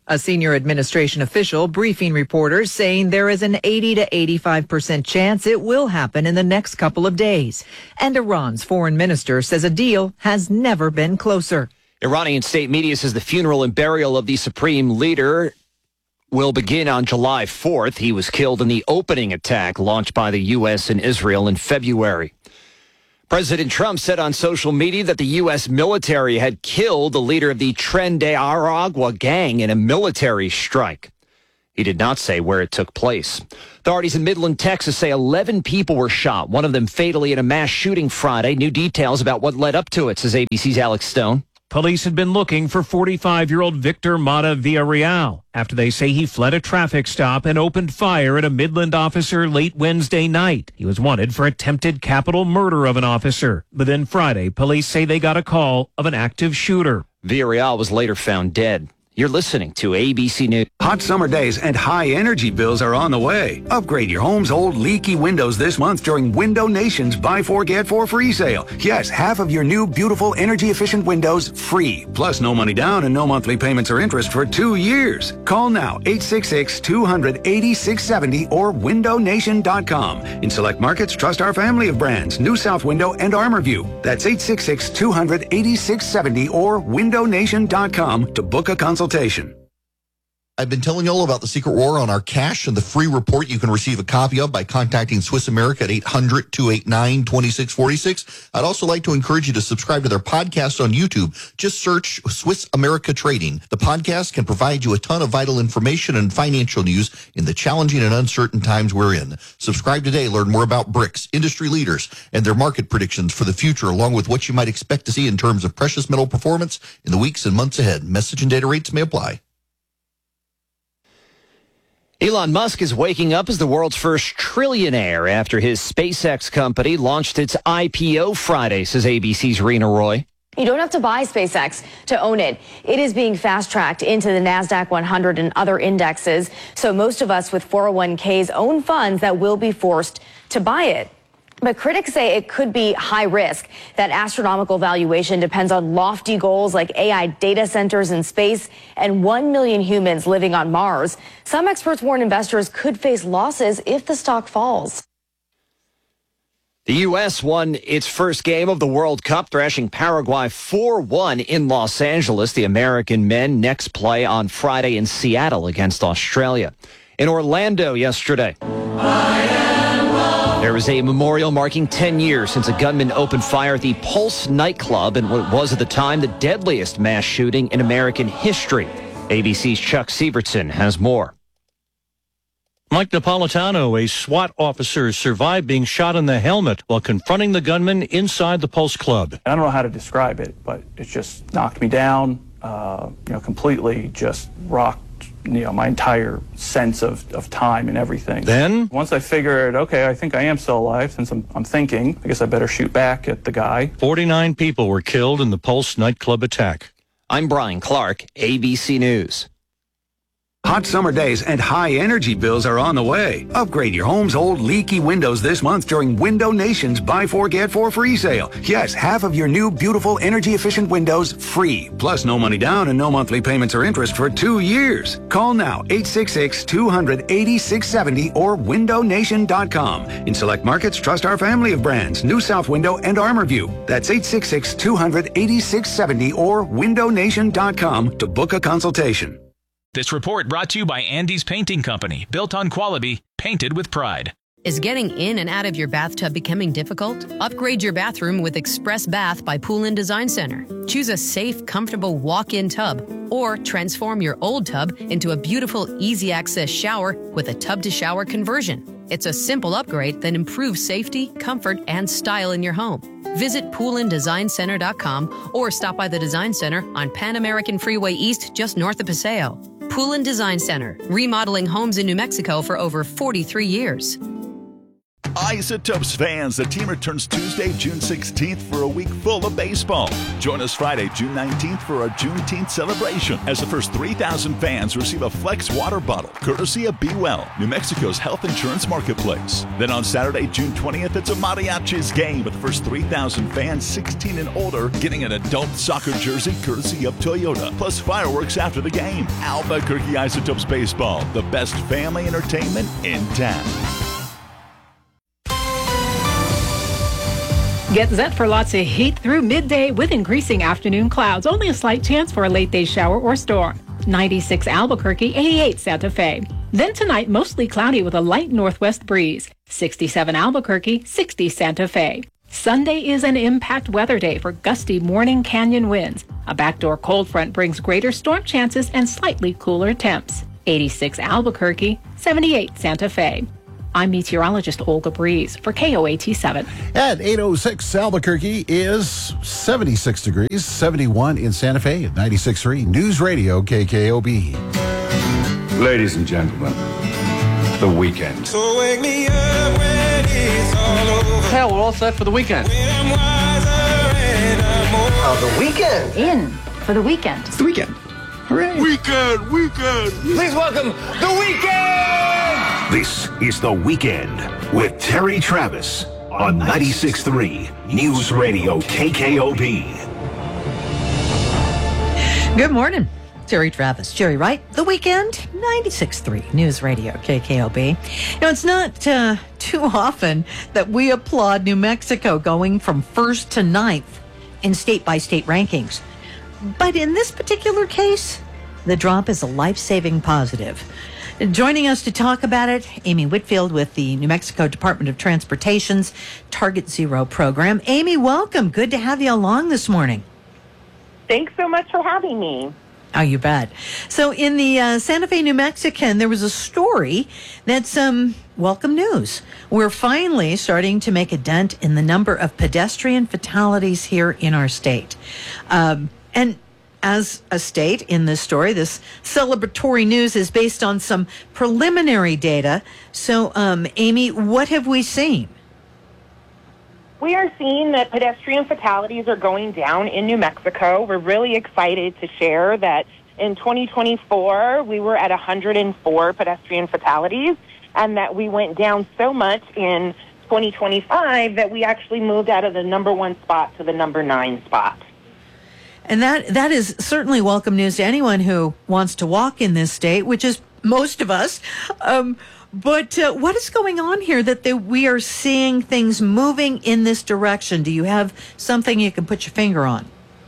A senior administration official briefing reporters saying there is an eighty to eighty-five percent chance it will happen in the next couple of days. And Iran's foreign minister says a deal has never been closer. Iranian state media says the funeral and burial of the supreme leader will begin on July fourth. He was killed in the opening attack launched by the U S and Israel in February. President Trump said on social media that the U S military had killed the leader of the Tren de Aragua gang in a military strike. He did not say where it took place. Authorities in Midland, Texas say eleven people were shot, one of them fatally in a mass shooting Friday. New details about what led up to it, says A B C's Alex Stone. Police had been looking for forty-five-year-old Victor Mata Villarreal after they say he fled a traffic stop and opened fire at a Midland officer late Wednesday night. He was wanted for attempted capital murder of an officer. But then Friday, police say they got a call of an active shooter. Villarreal was later found dead. You're listening to A B C News. Hot summer days and high energy bills are on the way. Upgrade your home's old leaky windows this month during Window Nation's Buy Four Get Four free sale. Yes, half of your new beautiful energy efficient windows free. Plus no money down and no monthly payments or interest for two years. Call now eight six six, two hundred, eighty-six seventy or window nation dot com. In select markets, trust our family of brands, New South Window and Armorview. That's eight six six, two hundred, eighty-six seventy or window nation dot com to book a consultation. I've been telling you all about the Secret War on our cash and the free report you can receive a copy of by contacting Swiss America at eight hundred, two eight nine, two six four six. I'd also like to encourage you to subscribe to their podcast on YouTube. Just search Swiss America Trading. The podcast can provide you a ton of vital information and financial news in the challenging and uncertain times we're in. Subscribe today. Learn more about BRICS, industry leaders, and their market predictions for the future, along with what you might expect to see in terms of precious metal performance in the weeks and months ahead. Message and data rates may apply. Elon Musk is waking up as the world's first trillionaire after his SpaceX company launched its I P O Friday, says A B C's Rena Roy. You don't have to buy SpaceX to own it. It is being fast-tracked into the NASDAQ one hundred and other indexes. So most of us with four oh one k's own funds that will be forced to buy it. But critics say it could be high risk. That astronomical valuation depends on lofty goals like A I data centers in space and one million humans living on Mars. Some experts warn investors could face losses if the stock falls. The U S won its first game of the World Cup, thrashing Paraguay four one in Los Angeles. The American men next play on Friday in Seattle against Australia. In Orlando yesterday, there was a memorial marking ten years since a gunman opened fire at the Pulse nightclub in what was at the time the deadliest mass shooting in American history. A B C's Chuck Sievertson has more. Mike Napolitano, a SWAT officer, survived being shot in the helmet while confronting the gunman inside the Pulse Club. I don't know how to describe it, but it just knocked me down, uh, you know, completely just rocked, you know, my entire sense of, of time and everything. Then? Once I figured, okay, I think I am still alive since I'm, I'm thinking, I guess I better shoot back at the guy. forty-nine people were killed in the Pulse nightclub attack. I'm Brian Clark, A B C News. Hot summer days and high energy bills are on the way. Upgrade your home's old leaky windows this month during Window Nation's Buy Four Get Four free sale. Yes, half of your new beautiful energy efficient windows free. Plus no money down and no monthly payments or interest for two years. Call now eight six six, two hundred, eighty-six seventy or window nation dot com. In select markets, trust our family of brands, New South Window and Armorview. That's eight six six, two hundred, eighty-six seventy or window nation dot com to book a consultation. This report brought to you by Andy's Painting Company, built on quality, painted with pride. Is getting in and out of your bathtub becoming difficult? Upgrade your bathroom with Express Bath by Pool and Design Center. Choose a safe, comfortable walk-in tub, or transform your old tub into a beautiful, easy-access shower with a tub-to-shower conversion. It's a simple upgrade that improves safety, comfort, and style in your home. Visit pool and design center dot com or stop by the Design Center on Pan American Freeway East, just north of Paseo. Pool and Design Center, remodeling homes in New Mexico for over forty-three years. Isotopes fans, the team returns Tuesday, June sixteenth for a week full of baseball. Join us Friday, June nineteenth for our Juneteenth celebration as the first three thousand fans receive a Flex water bottle, courtesy of Be Well, New Mexico's health insurance marketplace. Then on Saturday, June twentieth, it's a Mariachis game with the first three thousand fans sixteen and older getting an adult soccer jersey courtesy of Toyota, plus fireworks after the game. Albuquerque Isotopes Baseball, the best family entertainment in town. Get set for lots of heat through midday with increasing afternoon clouds. Only a slight chance for a late day shower or storm. ninety-six Albuquerque, eighty-eight Santa Fe. Then tonight, mostly cloudy with a light northwest breeze. sixty-seven Albuquerque, sixty Santa Fe. Sunday is an impact weather day for gusty morning canyon winds. A backdoor cold front brings greater storm chances and slightly cooler temps. eighty-six Albuquerque, seventy-eight Santa Fe. I'm meteorologist Olga Breeze for K O A T seven. At eight oh six, Albuquerque is seventy-six degrees, seventy-one in Santa Fe at ninety-six point three News Radio K K O B. Ladies and gentlemen, the weekend. So wake me up when it's all over. Hell, we're all set for the weekend. Uh, the weekend. In for the weekend. It's the weekend. Hooray. Weekend, weekend. Please welcome the weekend. This is The Weekend with Terry Travis on ninety-six point three News Radio K K O B. Good morning. Terry Travis, Jerry Wright, The Weekend, ninety-six point three News Radio K K O B. Now, it's not uh, too often that we applaud New Mexico going from first to ninth in state-by-state rankings. But in this particular case, the drop is a life-saving positive. Joining us to talk about it, Amy Whitfield with the New Mexico Department of Transportation's Target Zero program. Amy, welcome. Good to have you along this morning. Thanks so much for having me. Oh, you bet. So in the uh, Santa Fe New Mexican, there was a story that's um, welcome news. We're finally starting to make a dent in the number of pedestrian fatalities here in our state. Um, and as a state in this story, this celebratory news is based on some preliminary data. So, um, Amy, what have we seen? We are seeing that pedestrian fatalities are going down in New Mexico. We're really excited to share that in twenty twenty-four, we were at one hundred four pedestrian fatalities, and that we went down so much in twenty twenty-five that we actually moved out of the number one spot to the number nine spot. And that that is certainly welcome news to anyone who wants to walk in this state, which is most of us. Um, but uh, what is going on here that they, we are seeing things moving in this direction? Do you have something you can put your finger on?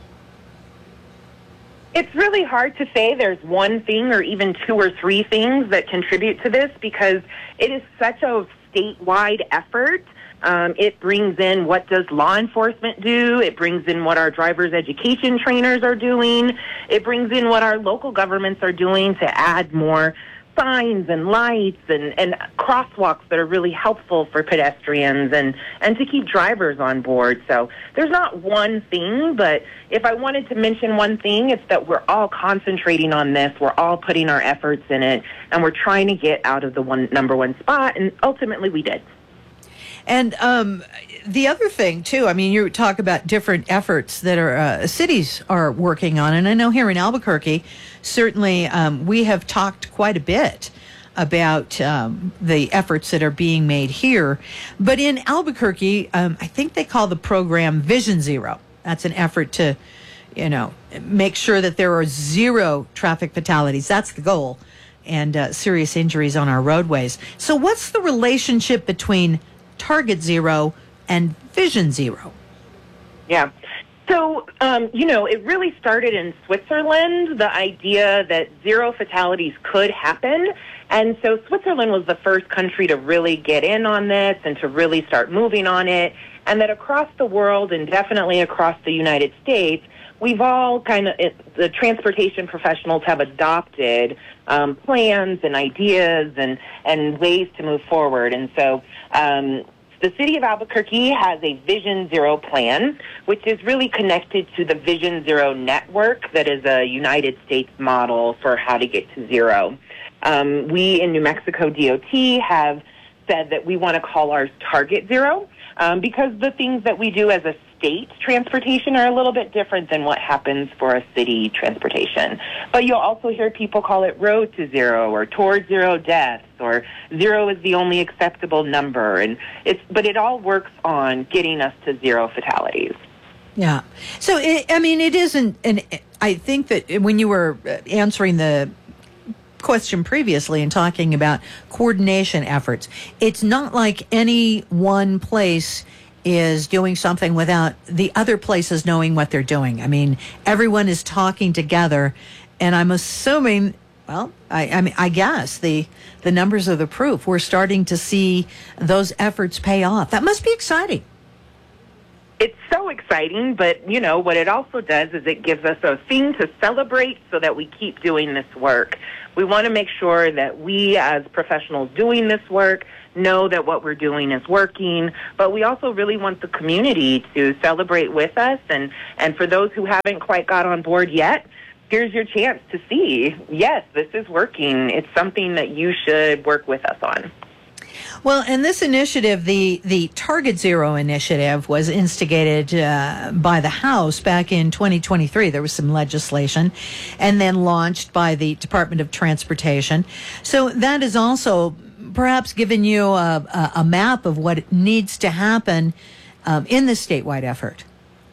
It's really hard to say there's one thing or even two or three things that contribute to this because it is such a statewide effort. Um, it brings in what does law enforcement do. It brings in what our driver's education trainers are doing. It brings in what our local governments are doing to add more signs and lights and, and crosswalks that are really helpful for pedestrians and, and to keep drivers on board. So there's not one thing, but if I wanted to mention one thing, it's that we're all concentrating on this. We're all putting our efforts in it, and we're trying to get out of the one number one spot, and ultimately we did. And um, the other thing, too, I mean, you talk about different efforts that our uh, cities are working on. And I know here in Albuquerque, certainly um, we have talked quite a bit about um, the efforts that are being made here. But in Albuquerque, um, I think they call the program Vision Zero. That's an effort to, you know, make sure that there are zero traffic fatalities. That's the goal. And uh, serious injuries on our roadways. So what's the relationship between Target Zero and Vision Zero? Yeah. So, um, you know, it really started in Switzerland, the idea that zero fatalities could happen. And so Switzerland was the first country to really get in on this and to really start moving on it. And that across the world and definitely across the United States, we've all kind of, the transportation professionals have adopted um, plans and ideas and, and ways to move forward. And so um, the city of Albuquerque has a Vision Zero plan, which is really connected to the Vision Zero network that is a United States model for how to get to zero. Um, we in New Mexico D O T have said that we want to call ours Target Zero um, because the things that we do as a state transportation are a little bit different than what happens for a city transportation. But you'll also hear people call it Road to Zero or Toward Zero Deaths or Zero is the only acceptable number. And it's but it all works on getting us to zero fatalities. Yeah. So, it, I mean, it isn't, and I think that when you were answering the question previously and talking about coordination efforts, it's not like any one place is doing something without the other places knowing what they're doing. I mean, everyone is talking together, and I'm assuming, well, I, I mean, I guess the the numbers are the proof. We're starting to see those efforts pay off. That must be exciting. It's so exciting, but, you know, what it also does is it gives us a thing to celebrate so that we keep doing this work. We want to make sure that we as professionals doing this work know that what we're doing is working, but we also really want the community to celebrate with us. And, and for those who haven't quite got on board yet, here's your chance to see, yes, this is working. It's something that you should work with us on. Well, and this initiative, the, the Target Zero initiative, was instigated uh, by the House back in twenty twenty-three. There was some legislation, and then launched by the Department of Transportation. So that is also perhaps given you a, a, a map of what needs to happen um, in this statewide effort.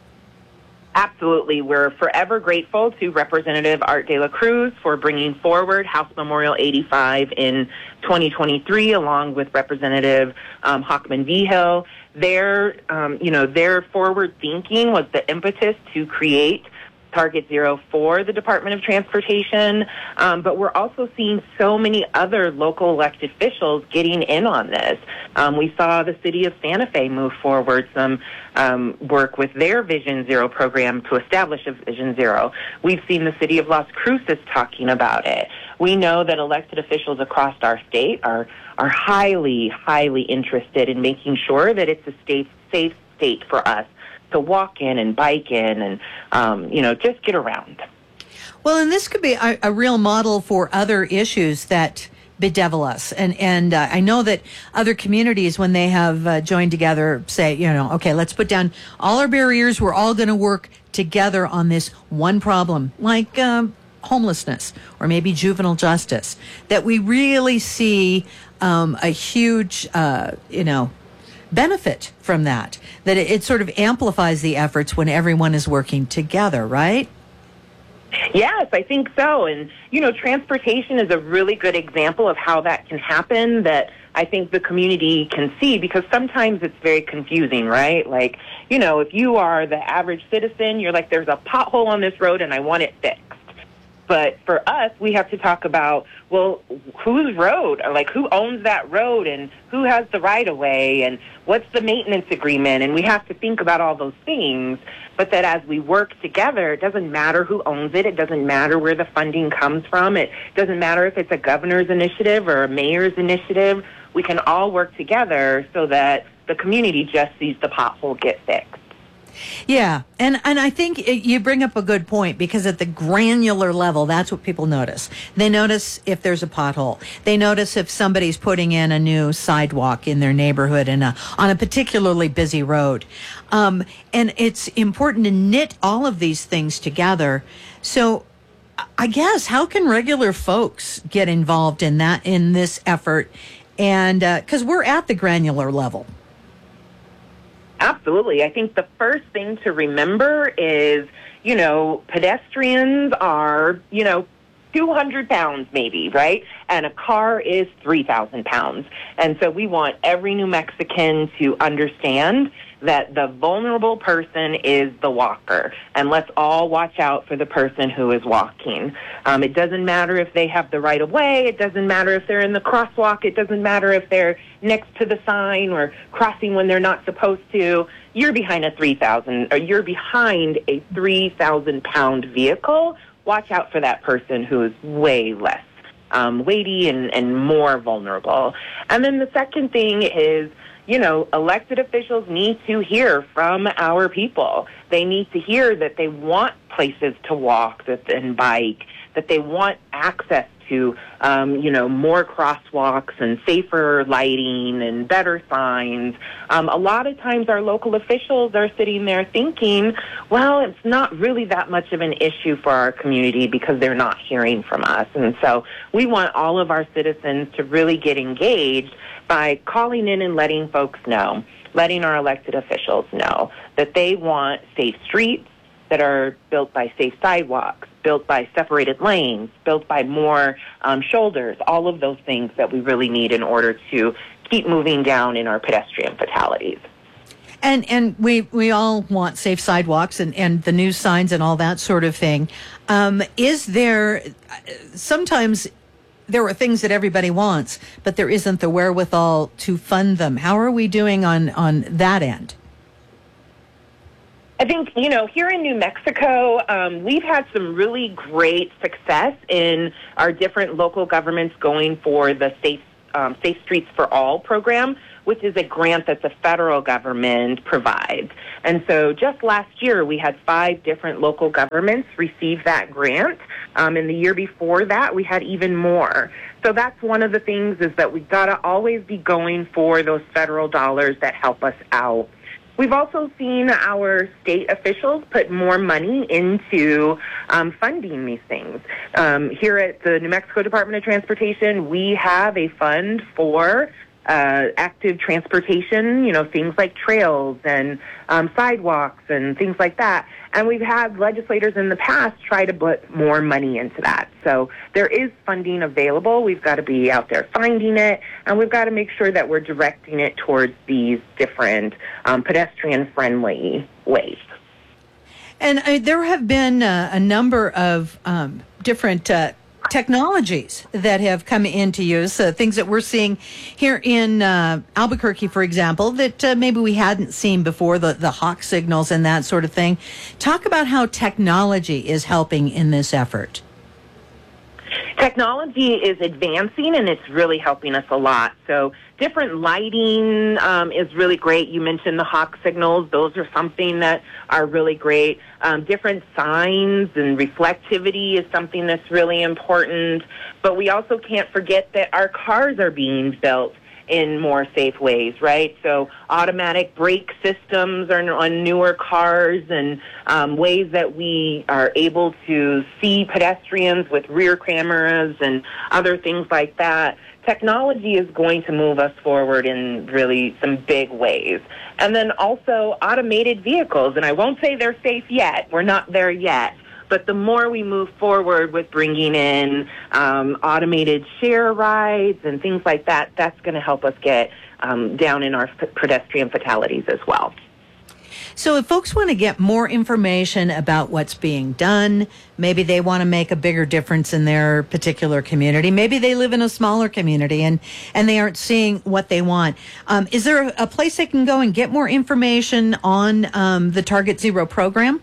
Absolutely. We're forever grateful to Representative Art De La Cruz for bringing forward House Memorial eighty-five in twenty twenty-three, along with Representative um, Hockman Vigil. Their, um, you know, their forward thinking was the impetus to create Target Zero for the Department of Transportation, um, but we're also seeing so many other local elected officials getting in on this. Um, we saw the city of Santa Fe move forward some um, work with their Vision Zero program to establish a Vision Zero. We've seen the city of Las Cruces talking about it. We know that elected officials across our state are are highly, highly interested in making sure that it's a state, safe state for us to walk in and bike in and, um, you know, just get around. Well, and this could be a, a real model for other issues that bedevil us. And, and uh, I know that other communities, when they have uh, joined together, say, you know, okay, let's put down all our barriers. We're all going to work together on this one problem, like um, homelessness or maybe juvenile justice, that we really see um, a huge, uh, you know, benefit from that, that it, it sort of amplifies the efforts when everyone is working together, right? Yes, I think so. And, you know, transportation is a really good example of how that can happen, that I think the community can see, because sometimes it's very confusing, right? Like, you know, if you are the average citizen, you're like, there's a pothole on this road and I want it fixed. But for us, we have to talk about, well, whose road? Or like, who owns that road and who has the right-of-way and what's the maintenance agreement? And we have to think about all those things. But that as we work together, it doesn't matter who owns it. It doesn't matter where the funding comes from. It doesn't matter if it's a governor's initiative or a mayor's initiative. We can all work together so that the community just sees the pothole get fixed. Yeah, and, and I think it, you bring up a good point, because at the granular level, that's what people notice. They notice if there's a pothole. They notice if somebody's putting in a new sidewalk in their neighborhood in a, on a particularly busy road. Um, and it's important to knit all of these things together. So I guess, how can regular folks get involved in that, in this effort? And because uh, we're at the granular level. Absolutely. I think the first thing to remember is, you know, pedestrians are, you know, two hundred pounds maybe, right? And a car is three thousand pounds. And so we want every New Mexican to understand that the vulnerable person is the walker. And let's all watch out for the person who is walking. Um, it doesn't matter if they have the right of way. It doesn't matter if they're in the crosswalk. It doesn't matter if they're next to the sign or crossing when they're not supposed to. You're behind a three thousand, or you're behind a three thousand pound vehicle. Watch out for that person who is way less um, weighty and, and more vulnerable. And then the second thing is, you know, elected officials need to hear from our people. They need to hear that they want places to walk and bike, that they want access to, um, you know, more crosswalks and safer lighting and better signs, um, a lot of times our local officials are sitting there thinking, well, it's not really that much of an issue for our community because they're not hearing from us. And so we want all of our citizens to really get engaged by calling in and letting folks know, letting our elected officials know that they want safe streets that are built by safe sidewalks, built by separated lanes, built by more um, shoulders, all of those things that we really need in order to keep moving down in our pedestrian fatalities. And and we, we all want safe sidewalks and, and the new signs and all that sort of thing. Um, is there, sometimes there are things that everybody wants, but there isn't the wherewithal to fund them. How are we doing on, on that end? I think, you know, here in New Mexico, um, we've had some really great success in our different local governments going for the Safe, um, Safe Streets for All program, which is a grant that the federal government provides. And so just last year, we had five different local governments receive that grant. Um, and the year before that, we had even more. So that's one of the things is that we've got to always be going for those federal dollars that help us out. We've also seen our state officials put more money into um, funding these things. Um, here at the New Mexico Department of Transportation, we have a fund for uh, active transportation, you know, things like trails and um, sidewalks and things like that. And we've had legislators in the past try to put more money into that. So there is funding available. We've got to be out there finding it, and we've got to make sure that we're directing it towards these different um, pedestrian-friendly ways. And uh, there have been uh, a number of um, different uh, technologies that have come into use, uh, things that we're seeing here in uh, Albuquerque, for example, that uh, maybe we hadn't seen before, the, the hawk signals and that sort of thing. Talk about how technology is helping in this effort. Technology is advancing, and it's really helping us a lot. So different lighting um, is really great. You mentioned the hawk signals. Those are something that are really great. Um, different signs and reflectivity is something that's really important. But we also can't forget that our cars are being built in more safe ways, right? So automatic brake systems are on newer cars, and um, ways that we are able to see pedestrians with rear cameras and other things like that. Technology is going to move us forward in really some big ways. And then also automated vehicles, and I won't say they're safe yet. We're not there yet. But the more we move forward with bringing in um, automated share rides and things like that, that's going to help us get um, down in our f- pedestrian fatalities as well. So if folks want to get more information about what's being done, maybe they want to make a bigger difference in their particular community, maybe they live in a smaller community and, and they aren't seeing what they want. Um, is there a, a place they can go and get more information on um, the Target Zero program?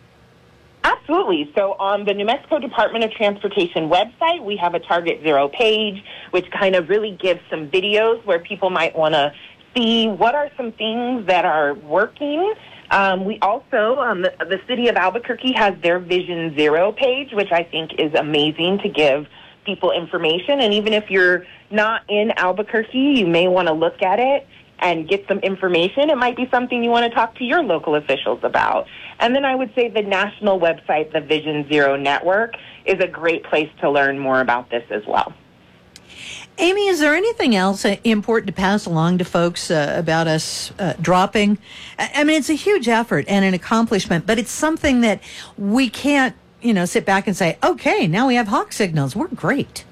Absolutely. So on the New Mexico Department of Transportation website, we have a Target Zero page, which kind of really gives some videos where people might want to see what are some things that are working. Um, we also, um, the, the city of Albuquerque has their Vision Zero page, which I think is amazing to give people information. And even if you're not in Albuquerque, you may want to look at it and get some information. It might be something you want to talk to your local officials about. And then I would say the national website, the Vision Zero Network, is a great place to learn more about this as well. Amy, is there anything else uh, important to pass along to folks uh, about us uh, dropping? I, I mean, it's a huge effort and an accomplishment, but it's something that we can't, you know, sit back and say, okay, now we have hawk signals. We're great.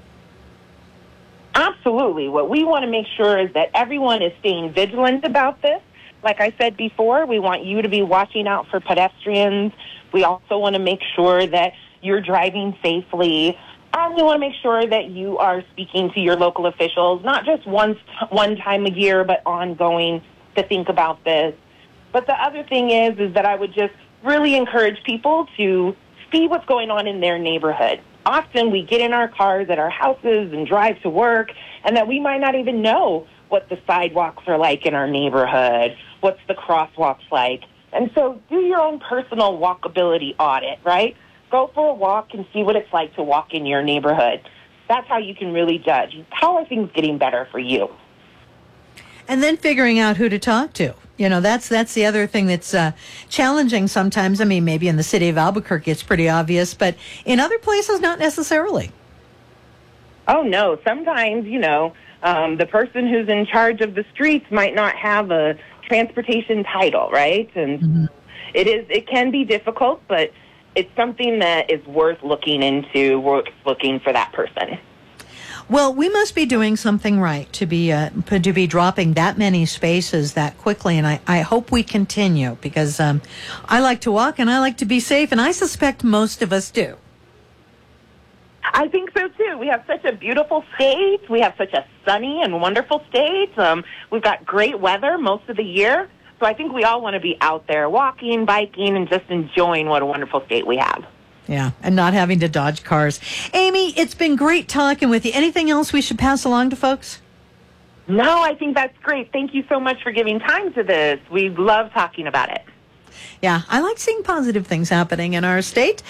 Absolutely. What we want to make sure is that everyone is staying vigilant about this. Like I said before, we want you to be watching out for pedestrians. We also want to make sure that you're driving safely. And we want to make sure that you are speaking to your local officials, not just once, one time a year, but ongoing to think about this. But the other thing is, is that I would just really encourage people to see what's going on in their neighborhood. Often we get in our cars at our houses and drive to work, and that we might not even know what the sidewalks are like in our neighborhood, what's the crosswalks like. And so do your own personal walkability audit, right? Go for a walk and see what it's like to walk in your neighborhood. That's how you can really judge. How are things getting better for you? And then figuring out who to talk to. You know, that's that's the other thing that's uh, challenging sometimes. I mean, maybe in the city of Albuquerque it's pretty obvious, but in other places, not necessarily. Oh, no. Sometimes, you know, um, the person who's in charge of the streets might not have a transportation title, right? And mm-hmm. it is it can be difficult, but it's something that is worth looking into, worth looking for that person. Well, we must be doing something right to be uh, to be dropping that many spaces that quickly, and I, I hope we continue, because um, I like to walk and I like to be safe, and I suspect most of us do. I think so, too. We have such a beautiful state. We have such a sunny and wonderful state. Um, we've got great weather most of the year, so I think we all want to be out there walking, biking, and just enjoying what a wonderful state we have. Yeah, and not having to dodge cars. Amy, it's been great talking with you. Anything else we should pass along to folks? No, I think that's great. Thank you so much for giving time to this. We love talking about it. Yeah, I like seeing positive things happening in our state.